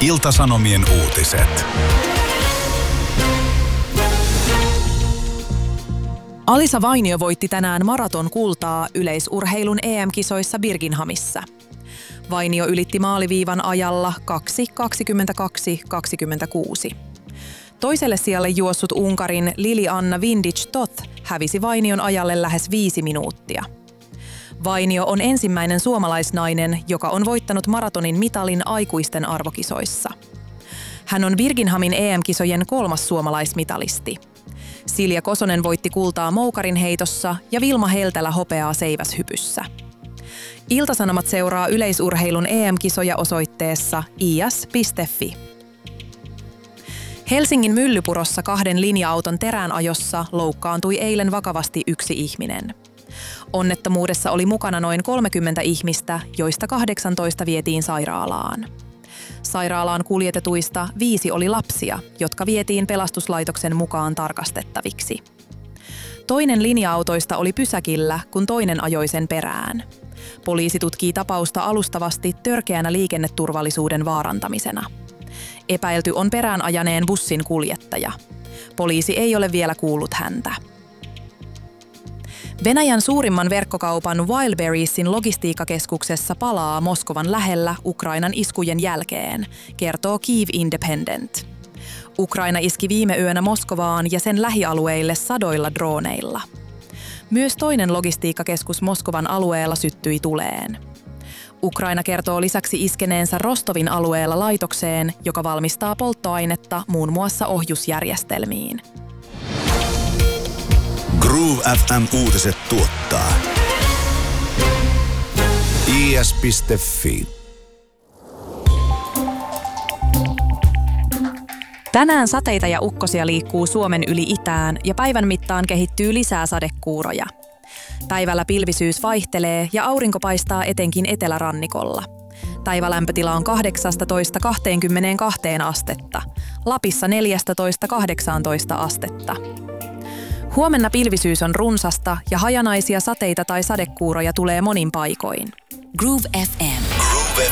Ilta-Sanomien uutiset. Alisa Vainio voitti tänään maratonkultaa yleisurheilun EM-kisoissa Birminghamissa. Vainio ylitti maaliviivan ajalla 2:22:26. Toiselle sijalle juossut Unkarin Lili-Anna Vindic-Toth hävisi Vainion ajalle lähes 5 minuuttia. Vainio on ensimmäinen suomalaisnainen, joka on voittanut maratonin mitalin aikuisten arvokisoissa. Hän on Birminghamin EM-kisojen 3. suomalaismitalisti. Silja Kosonen voitti kultaa moukarin heitossa ja Vilma Heltälä hopeaa seiväshypyssä. Ilta-Sanomat seuraa yleisurheilun EM-kisoja osoitteessa is.fi. Helsingin Myllypurossa 2 linja-auton teräänajossa loukkaantui eilen vakavasti 1 ihminen. Onnettomuudessa oli mukana noin 30 ihmistä, joista 18 vietiin sairaalaan. Sairaalaan kuljetetuista 5 oli lapsia, jotka vietiin pelastuslaitoksen mukaan tarkastettaviksi. Toinen linja-autoista oli pysäkillä, kun toinen ajoi sen perään. Poliisi tutkii tapausta alustavasti törkeänä liikenneturvallisuuden vaarantamisena. Epäilty on perään ajaneen bussin kuljettaja. Poliisi ei ole vielä kuullut häntä. Venäjän suurimman verkkokaupan Wildberriesin logistiikkakeskuksessa palaa Moskovan lähellä Ukrainan iskujen jälkeen, kertoo Kyiv Independent. Ukraina iski viime yönä Moskovaan ja sen lähialueille sadoilla drooneilla. Myös toinen logistiikkakeskus Moskovan alueella syttyi tuleen. Ukraina kertoo lisäksi iskeneensä Rostovin alueella laitokseen, joka valmistaa polttoainetta muun muassa ohjusjärjestelmiin. Groove FM-uutiset tuottaa is.fi. Tänään sateita ja ukkosia liikkuu Suomen yli itään ja päivän mittaan kehittyy lisää sadekuuroja. Päivällä pilvisyys vaihtelee ja aurinko paistaa etenkin etelärannikolla. Päivälämpötila on 18–22 astetta, Lapissa 14–18 astetta. Huomenna pilvisyys on runsasta ja hajanaisia sateita tai sadekuuroja tulee monin paikoin. Groove FM.